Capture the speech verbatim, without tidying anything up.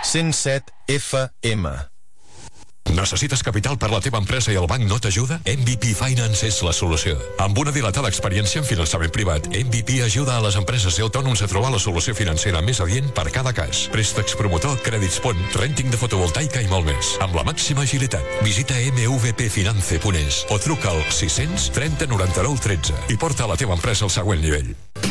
cent set F M. Necessites capital per la teva empresa i el banc no t'ajuda? M V P Finance és la solució. Amb una dilatada experiència en finançament privat, M V P ajuda a les empreses i autònoms a trobar la solució financera més adient per cada cas. Préstecs promotor, crèdits pont, renting de fotovoltaica i molt més. Amb la màxima agilitat. Visita m v p finance punt es o truca al sis cents trenta noranta-nou tretze i porta a la teva empresa al següent nivell.